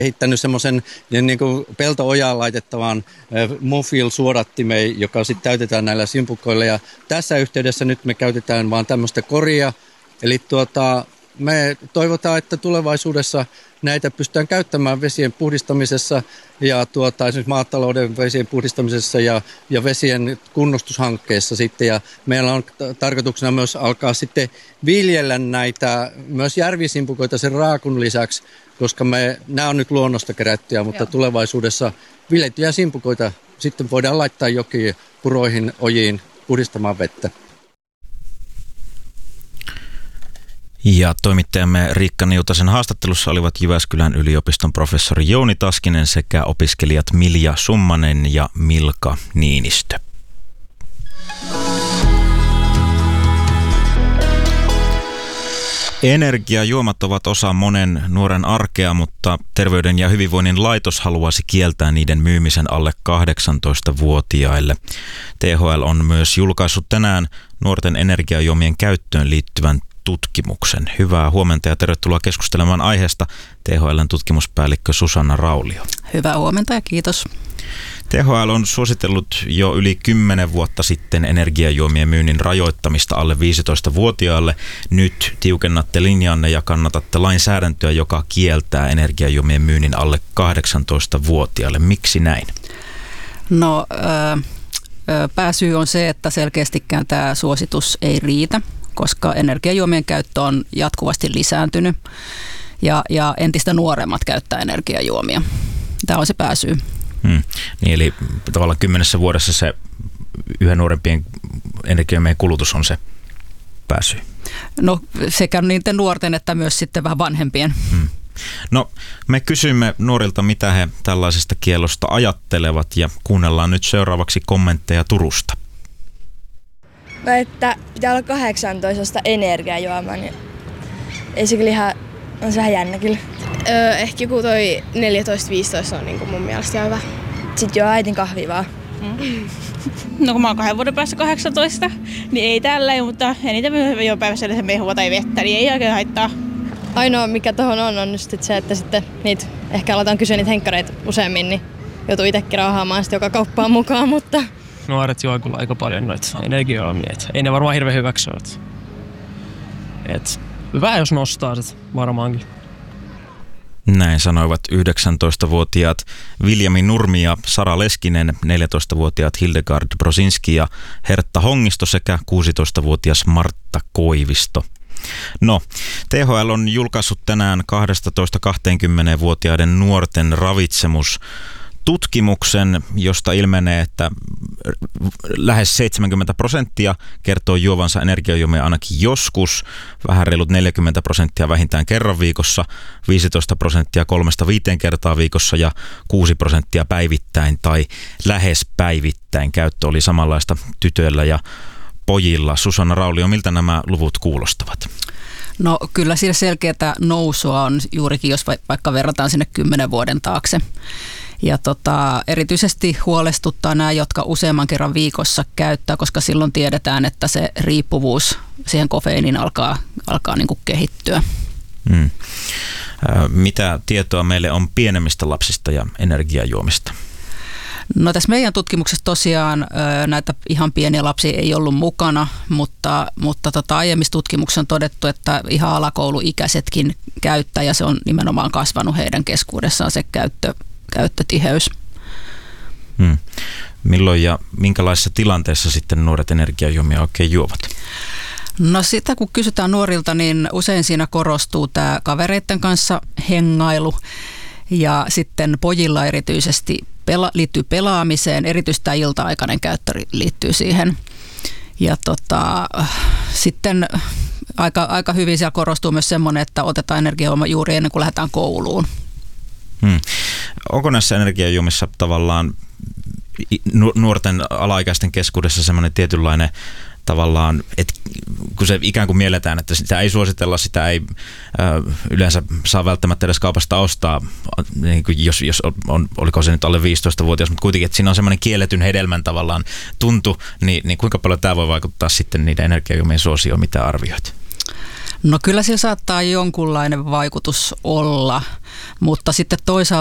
kehittänyt semmoisen niin kuin pelto-ojaan laitettavan Mofil-suodattimeen, joka sitten täytetään näillä simpukoilla. Ja tässä yhteydessä nyt me käytetään vaan tämmöistä koria. Eli me toivotaan, että tulevaisuudessa näitä pystytään käyttämään vesien puhdistamisessa ja esimerkiksi maatalouden vesien puhdistamisessa ja vesien kunnostushankkeessa sitten. Ja meillä on tarkoituksena myös alkaa sitten viljellä näitä myös järvisimpukoita sen raakun lisäksi, koska nämä on nyt luonnosta kerättyjä, mutta tulevaisuudessa viljeltyjä simpukoita sitten voidaan laittaa jokiin, puroihin, ojiin puhdistamaan vettä. Ja toimittajamme Riikka Niutasen haastattelussa olivat Jyväskylän yliopiston professori Jouni Taskinen sekä opiskelijat Milja Summanen ja Milka Niinistö. Energiajuomat ovat osa monen nuoren arkea, mutta Terveyden ja hyvinvoinnin laitos haluaisi kieltää niiden myymisen alle 18-vuotiaille. THL on myös julkaissut tänään nuorten energiajuomien käyttöön liittyvän tutkimuksen. Hyvää huomenta ja tervetuloa keskustelemaan aiheesta THL:n tutkimuspäällikkö Susanna Raulio. Hyvää huomenta ja kiitos. THL on suositellut jo yli 10 vuotta sitten energiajuomien myynnin rajoittamista alle 15-vuotiaille. Nyt tiukennatte linjanne ja kannatatte lainsäädäntöä, joka kieltää energiajuomien myynnin alle 18-vuotiaille. Miksi näin? No, pääsyy on se, että selkeästikään tämä suositus ei riitä, koska energiajuomien käyttö on jatkuvasti lisääntynyt ja entistä nuoremmat käyttää energiajuomia. Tämä on se pääsyy. Niin, eli tavallaan 10 vuodessa se yhä nuorempien energiajuomien kulutus on se pääsyy. No sekä niiden nuorten että myös sitten vähän vanhempien. No me kysymme nuorilta, mitä he tällaisesta kiellosta ajattelevat ja kuunnellaan nyt seuraavaksi kommentteja Turusta. No että pitää olla 18 energiajuomaa, niin ei se kyllä ihan, on se vähän jännä kyllä. Ehkä joku toi 14-15 on niin mun mielestä ihan hyvä. Sitten juo äitin kahvia vaan. No kun mä oon 2 vuoden päässä 18, niin ei tälleen, mutta eniten jo päivässä yleensä mehua tai vettä, niin ei oikein haittaa. Ainoa mikä tohon on just se, että sitten niitä, ehkä aletaan kysyä niitä henkkareita useammin, niin joutuu itsekin raahaamaan sitten joka kauppaan mukaan, mutta... Nuoret juo kyllä aika paljon noita energiajuomia, ei ne varmaan hirveän hyväksyä. Hyvä jos nostaa sit varmaankin. Näin sanoivat 19-vuotiaat Viljami Nurmi ja Sara Leskinen, 14-vuotiaat Hildegard Brosinski ja Hertta Hongisto sekä 16-vuotias Martta Koivisto. No, THL on julkaissut tänään 12-20-vuotiaiden nuorten ravitsemustutkimuksen, josta ilmenee, että lähes 70% kertoo juovansa energiajuomia ainakin joskus, vähän reilut 40% vähintään kerran viikossa, 15% 3-5 kertaa viikossa ja 6% päivittäin tai lähes päivittäin. Käyttö oli samanlaista tytöillä ja pojilla. Susanna Raulio, miltä nämä luvut kuulostavat? No kyllä siinä selkeää nousua on juurikin, jos vaikka verrataan sinne 10 vuoden taakse. Ja erityisesti huolestuttaa nämä, jotka useamman kerran viikossa käyttää, koska silloin tiedetään, että se riippuvuus siihen kofeiiniin alkaa niin kuin kehittyä. Mitä tietoa meille on pienemmistä lapsista ja energiajuomista? No tässä meidän tutkimuksessa tosiaan näitä ihan pieniä lapsia ei ollut mukana, mutta aiemmissa tutkimuksissa on todettu, että ihan alakouluikäisetkin käyttää ja se on nimenomaan kasvanut heidän keskuudessaan se käyttötiheys. Milloin ja minkälaisessa tilanteessa sitten nuoret energiajuomia oikein juovat? No sitä kun kysytään nuorilta, niin usein siinä korostuu tämä kavereiden kanssa hengailu ja sitten pojilla erityisesti liittyy pelaamiseen, erityisesti tämä ilta-aikainen käyttö liittyy siihen. Ja sitten aika hyvin siellä korostuu myös semmoinen, että otetaan energiajuoma juuri ennen kuin lähdetään kouluun. Onko näissä energiajuomissa tavallaan nuorten alaikäisten keskuudessa semmoinen tietynlainen tavallaan, että kun se ikään kuin mielletään, että sitä ei suositella, sitä ei yleensä saa välttämättä edes kaupasta ostaa, niin kuin jos oliko se nyt alle 15-vuotias, mutta kuitenkin, että siinä on semmoinen kielletyn hedelmän tavallaan tuntu, niin kuinka paljon tämä voi vaikuttaa sitten niiden energiajuomien suosioon, mitä arvioit? No kyllä sillä saattaa jonkunlainen vaikutus olla, mutta sitten toisaalta